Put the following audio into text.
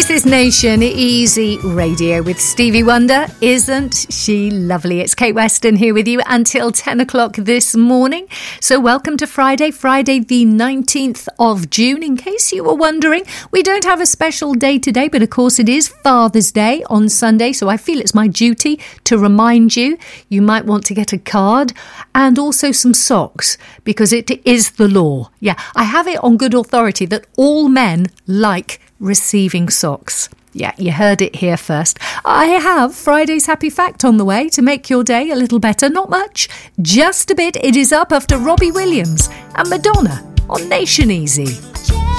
This is Nation Easy Radio with Stevie Wonder. Isn't she lovely? It's Kate Weston here with you until 10 o'clock this morning. So welcome to Friday the 19th of June. In case you were wondering, we don't have a special day today, but of course it is Father's Day on Sunday. So I feel it's my duty to remind you, you might want to get a card and also some socks because it is the law. Yeah, I have it on good authority that all men like receiving socks. Yeah, you heard it here first. I have Friday's Happy Fact on the way to make your day a little better. Not much, just a bit. It is up after Robbie Williams and Madonna on Nation Easy.